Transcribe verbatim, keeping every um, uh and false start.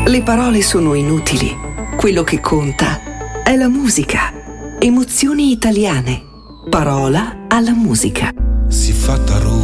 Le parole sono inutili. Quello che conta è la musica. Emozioni italiane. Parola alla musica. Si fatta Roma.